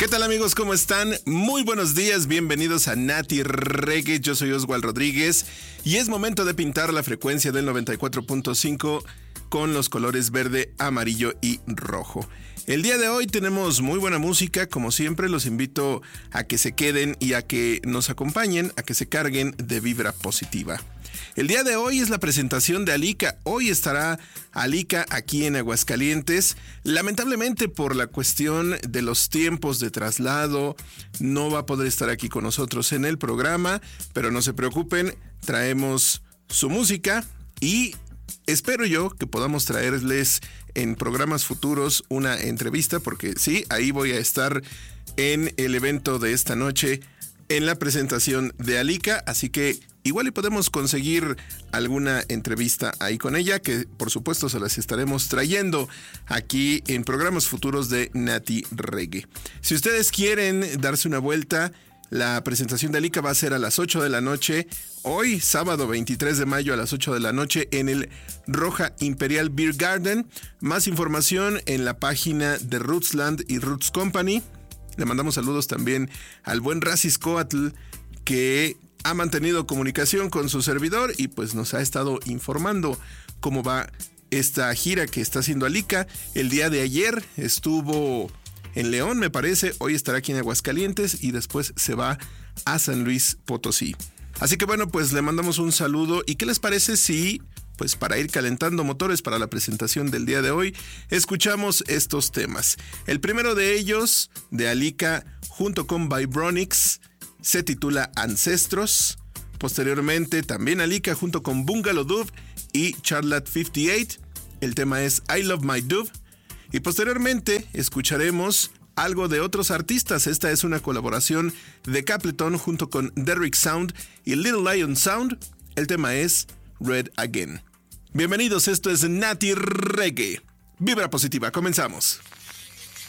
¿Qué tal, amigos? ¿Cómo están? Muy buenos días, bienvenidos a Nati Reggae. Yo soy Oswald Rodríguez y es momento de pintar la frecuencia del 94.5 con los colores verde, amarillo y rojo. El día de hoy tenemos muy buena música, como siempre los invito a que se queden y a que nos acompañen, a que se carguen de vibra positiva. El día de hoy es la presentación de Alika. Hoy estará Alika aquí en Aguascalientes. Lamentablemente, por la cuestión de los tiempos de traslado, no va a poder estar aquí con nosotros en el programa, pero no se preocupen, traemos su música y espero yo que podamos traerles en programas futuros una entrevista, porque sí, ahí voy a estar en el evento de esta noche en la presentación de Alika, así que igual y podemos conseguir alguna entrevista ahí con ella, que por supuesto se las estaremos trayendo aquí en programas futuros de Nati Reggae. Si ustedes quieren darse una vuelta, la presentación de Alika va a ser a las 8 de la noche, hoy sábado 23 de mayo a las 8 de la noche en el Roja Imperial Beer Garden. Más información en la página de Rootsland y Roots Company. Le mandamos saludos también al buen Racis Coatl, que ha mantenido comunicación con su servidor y pues nos ha estado informando cómo va esta gira que está haciendo Alika. El día de ayer estuvo en León, me parece, hoy estará aquí en Aguascalientes y después se va a San Luis Potosí. Así que bueno, pues le mandamos un saludo. ¿Y qué les parece si, pues para ir calentando motores para la presentación del día de hoy, escuchamos estos temas? El primero de ellos, de Alika, junto con Vibronix, se titula Ancestros. Posteriormente, también Alika, junto con Bungalow Dub y Charlotte 58. El tema es I Love My Dub. Y posteriormente, escucharemos algo de otros artistas. Esta es una colaboración de Capleton junto con Derrick Sound y Little Lion Sound. El tema es Red Again. Bienvenidos, esto es Nati Reggae. Vibra positiva, comenzamos.